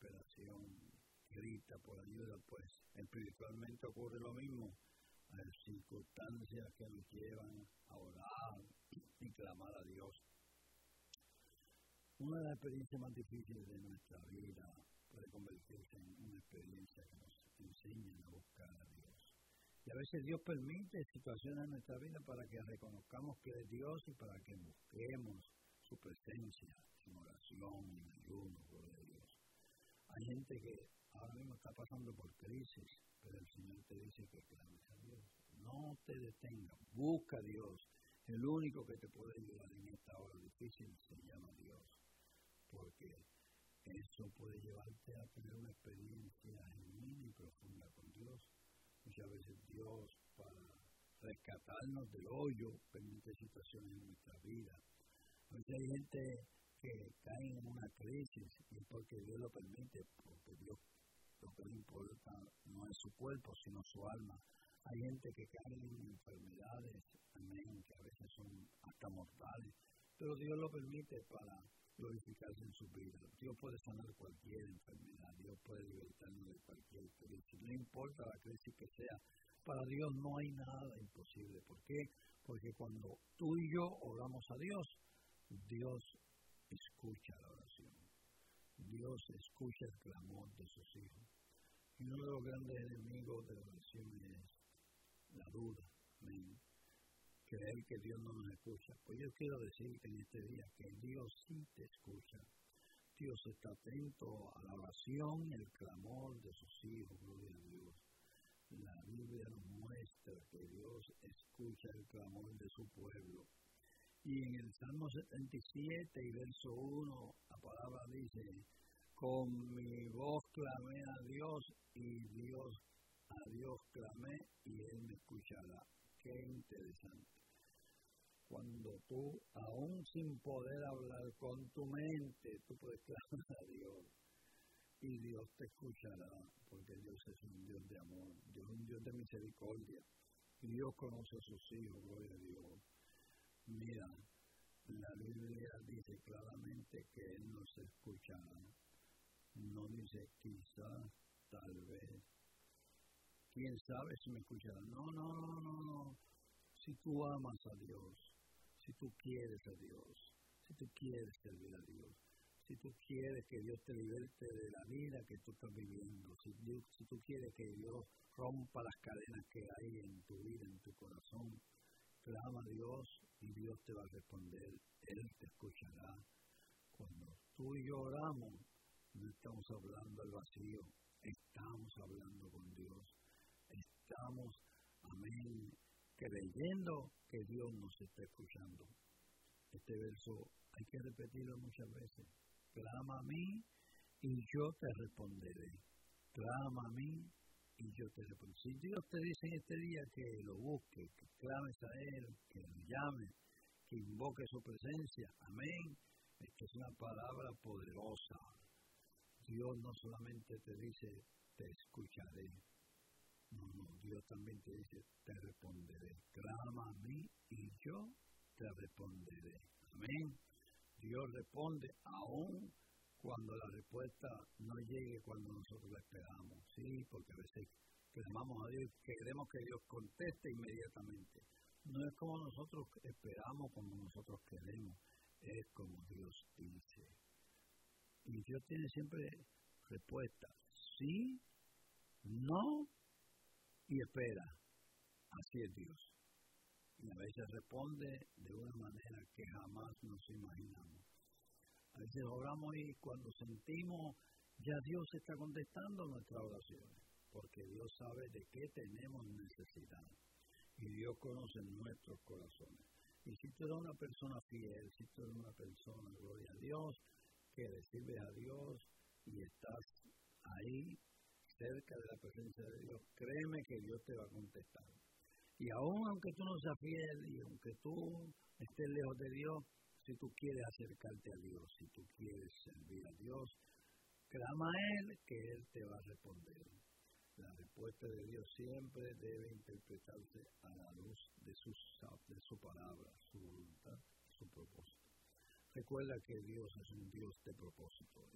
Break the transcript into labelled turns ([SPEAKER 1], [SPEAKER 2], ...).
[SPEAKER 1] desesperación, grita por ayuda, pues espiritualmente ocurre lo mismo. Hay circunstancias que nos llevan a orar y clamar a Dios. Una de las experiencias más difíciles de nuestra vida puede convertirse en una experiencia que nos enseña a buscar a Dios. Y a veces Dios permite situaciones en nuestra vida para que reconozcamos que es Dios y para que busquemos su presencia en oración, en ayuno, gloria a Dios. Hay gente que ahora mismo está pasando por crisis, pero el Señor te dice que clames a Dios. No te detengas, busca a Dios. El único que te puede ayudar en esta hora difícil se llama Dios, porque eso puede llevarte a tener una experiencia genuina y profunda con Dios. Muchas veces Dios, para rescatarnos del hoyo, permite situaciones en nuestra vida. A veces hay gente que cae en una crisis y es porque Dios lo permite, porque Dios lo que le importa no es su cuerpo, sino su alma. Hay gente que cae en enfermedades, amén, que a veces son hasta mortales, pero Dios lo permite para glorificarse en su vida. Dios puede sanar cualquier enfermedad, Dios puede libertarnos de cualquier crisis, no importa la crisis que sea. Para Dios no hay nada imposible. ¿Por qué? Porque cuando tú y yo oramos a Dios, Dios escucha la oración. Dios escucha el clamor de sus hijos. Y uno de los grandes enemigos de la oración es la duda. Amén. Creer que Dios no nos escucha. Pues yo quiero decirte en este día que Dios sí te escucha. Dios está atento a la oración y el clamor de sus hijos, gloria a Dios. La Biblia nos muestra que Dios escucha el clamor de su pueblo. Y en el Salmo 77 y verso 1, la palabra dice, con mi voz clamé a Dios y a Dios clamé y Él me escuchará. Qué interesante. Cuando tú, aún sin poder hablar con tu mente, tú puedes clamar a Dios y Dios te escuchará, porque Dios es un Dios de amor, Dios es un Dios de misericordia y Dios conoce a sus hijos, gloria a Dios. Mira, la Biblia dice claramente que Él nos escuchará, no dice quizás, tal vez, quién sabe si me escuchará. No. Si tú amas a Dios, si tú quieres a Dios, si tú quieres servir a Dios, si tú quieres que Dios te liberte de la vida que tú estás viviendo, si tú quieres que Dios rompa las cadenas que hay en tu vida, en tu corazón, clama a Dios y Dios te va a responder. Él te escuchará. Cuando tú y yo oramos, no estamos hablando al vacío, estamos hablando con Dios. Estamos, amén, creyendo que Dios nos está escuchando. Este verso hay que repetirlo muchas veces. Clama a mí y yo te responderé. Clama a mí y yo te responderé. Si Dios te dice en este día que lo busque, que clames a Él, que lo llames, que invoque su presencia, amén, esta es una palabra poderosa. Dios no solamente te dice, te escucharé. No, Dios también te dice, te responderé. Clama a mí y yo te responderé. Amén. Dios responde aún cuando la respuesta no llegue cuando nosotros la esperamos. Sí, porque a veces clamamos a Dios y queremos que Dios conteste inmediatamente. No es como nosotros esperamos, como nosotros queremos. Es como Dios dice. Y Dios tiene siempre respuestas. Sí, no y espera. Así es Dios. Y a veces responde de una manera que jamás nos imaginamos. A veces oramos y cuando sentimos ya Dios está contestando nuestras oraciones, porque Dios sabe de qué tenemos necesidad y Dios conoce nuestros corazones. Y si tú eres una persona fiel, si tú eres una persona, gloria a Dios, que le sirves a Dios y estás ahí cerca de la presencia de Dios, créeme que Dios te va a contestar. Y aún aunque tú no seas fiel y aunque tú estés lejos de Dios, si tú quieres acercarte a Dios, si tú quieres servir a Dios, clama a Él que Él te va a responder. La respuesta de Dios siempre debe interpretarse a la luz de su palabra, su voluntad y su propósito. Recuerda que Dios es un Dios de propósito